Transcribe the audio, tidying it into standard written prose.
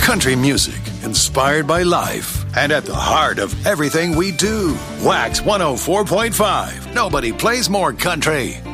Country music inspired by life and at the heart of everything we do. Wax 104.5. Nobody plays more country.